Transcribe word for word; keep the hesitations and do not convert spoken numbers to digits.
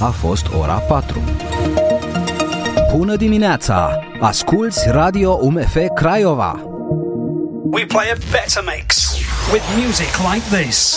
a fost ora patru. Bună dimineața! Asculți Radio U M F Craiova. We play a better mix with music like this.